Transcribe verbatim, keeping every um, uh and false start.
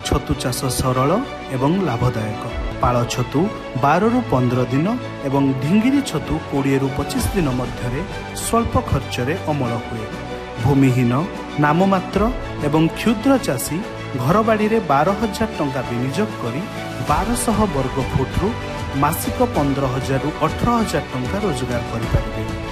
ଛତୁ ଚାଷ ସରଳ ଏବଂ ଲାଭଦାୟକ। ପାଳ ଛତୁ ବାରରୁ ପନ୍ଦର ଦିନ ଏବଂ ଢିଙ୍ଗିରି ଛତୁ କୋଡ଼ିଏରୁ ପଚିଶ ଦିନ ମଧ୍ୟରେ ସ୍ୱଳ୍ପ ଖର୍ଚ୍ଚରେ ଅମଳ ହୁଏ। ଭୂମିହୀନ, ନାମମାତ୍ର ଏବଂ କ୍ଷୁଦ୍ର ଚାଷୀ ଘରବାଡ଼ିରେ ବାର ହଜାର ଟଙ୍କା ବିନିଯୋଗ କରି ବାରଶହ ବର୍ଗ ଫୁଟରୁ ମାସିକ ପନ୍ଦର ହଜାରରୁ ଅଠର ହଜାର ଟଙ୍କା ରୋଜଗାର କରିପାରିବେ।